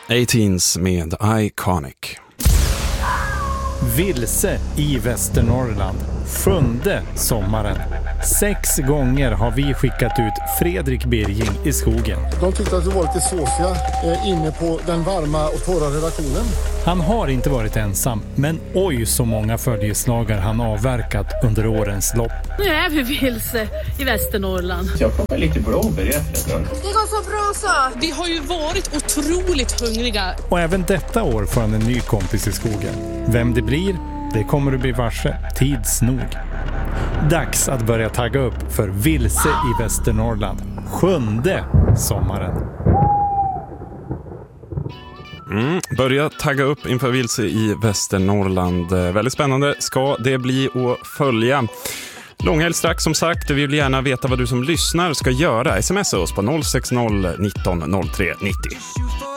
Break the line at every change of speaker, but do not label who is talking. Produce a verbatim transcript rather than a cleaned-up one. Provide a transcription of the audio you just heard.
Eighteens med Iconic.
Vilse i Västernorrland. Sjunde sommaren. Sex gånger har vi skickat ut Fredrik Birging i skogen.
De tyckte att det var lite såsiga eh, inne på den varma och torra redaktionen.
Han har inte varit ensam, men oj så många följeslagar han avverkat under årens lopp.
Nu är vi vilse i Västernorrland.
Jag plockar lite blåbär i efterhand.
Det går så bra så. Vi har ju varit otroligt hungriga.
Och även detta år får han en ny kompis i skogen. Vem det blir, det kommer du bli varse tids nog. Dags att börja tagga upp för Vilse i Västernorrland. Sjunde sommaren.
Mm, börja tagga upp inför Vilse i Västernorrland. Väldigt spännande ska det bli att följa. Långhelg strax som sagt. Vi vill gärna veta vad du som lyssnar ska göra. Smsa oss på noll sex noll nitton noll tre nittio.